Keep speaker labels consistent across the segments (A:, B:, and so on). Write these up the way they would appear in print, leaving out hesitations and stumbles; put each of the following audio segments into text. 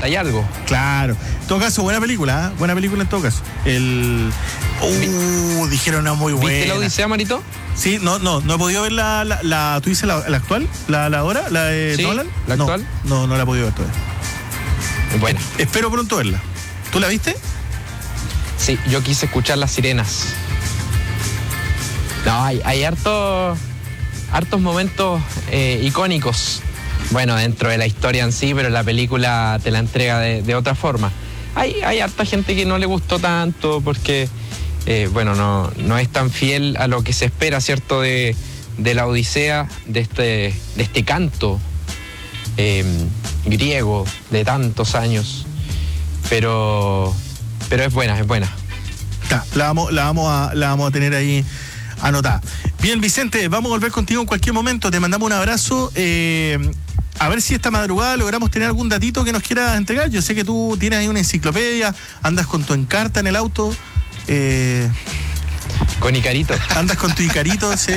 A: 40 y algo.
B: Claro. En todo caso, buena película, ¿eh? Buena película en todo caso. Dijeron una muy buena.
A: ¿Viste la Odisea, Marito?
B: Sí, no he podido ver ¿tú dices la actual? ¿La ahora? ¿La de
A: ¿Sí?
B: Nolan?
A: ¿La actual?
B: No la he podido ver todavía.
A: Bueno.
B: Espero pronto verla. ¿Tú la viste?
A: Sí, yo quise escuchar las sirenas. No, hay hartos momentos icónicos. Bueno, dentro de la historia en sí, pero la película te la entrega de otra forma. Hay harta gente que no le gustó tanto porque, no es tan fiel a lo que se espera, ¿cierto? De la Odisea, de este canto griego de tantos años. Pero es buena.
B: La vamos a tener ahí anotada. Bien, Vicente, vamos a volver contigo en cualquier momento. Te mandamos un abrazo. A ver si esta madrugada logramos tener algún datito que nos quieras entregar. Yo sé que tú tienes ahí una enciclopedia, andas con tu Encarta en el auto.
A: Con Icarito.
B: Andas con tu Icarito, sí.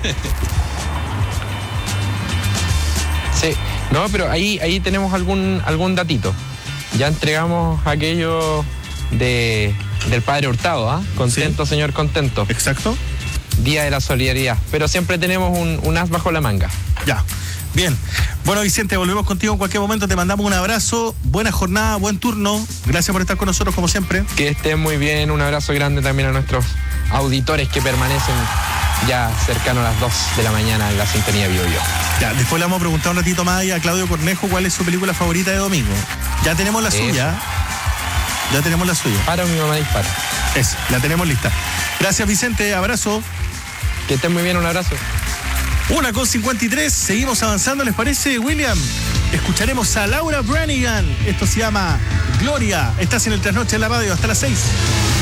A: Sí, no, pero ahí tenemos algún datito. Ya entregamos aquello del Padre Hurtado, ¿ah? Contento, sí. Señor contento.
B: Exacto.
A: Día de la solidaridad. Pero siempre tenemos un as bajo la manga.
B: Ya. Bien. Bueno, Vicente, volvemos contigo en cualquier momento. Te mandamos un abrazo. Buena jornada, buen turno. Gracias por estar con nosotros, como siempre.
A: Que estén muy bien. Un abrazo grande también a nuestros auditores que permanecen ya cercano a las 2 de la mañana en la sintonía Bio Bio.
B: Ya, después le vamos a preguntar un ratito más a Claudio Cornejo cuál es su película favorita de domingo. Ya tenemos la suya. Ya tenemos la suya.
A: Para mi mamá dispara.
B: La tenemos lista. Gracias, Vicente. Abrazo.
A: Que estén muy bien. Un abrazo.
B: 1:53, seguimos avanzando, ¿les parece, William? Escucharemos a Laura Branigan, esto se llama Gloria, estás en el Trasnoche en la radio hasta las 6.